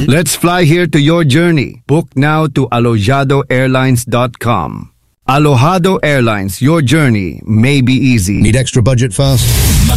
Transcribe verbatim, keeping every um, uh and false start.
Let's fly here to your journey. Book now to alojado airlines dot com. Alojado Airlines, your journey may be easy. Need extra budget fast?